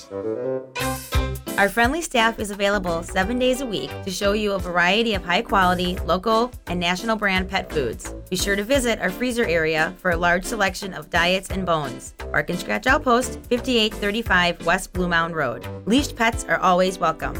Our friendly staff is available 7 days a week to show you a variety of high-quality, local, and national brand pet foods. Be sure to visit our freezer area for a large selection of diets and bones. Bark and Scratch Outpost, 5835 West Blue Mound Road. Leashed pets are always welcome.